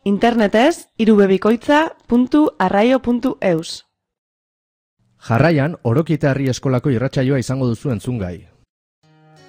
Internetez irubebikoitza.arraio.eus. Jarraian, Orokieta Herri Eskolako irratsaioa izango duzu entzungai.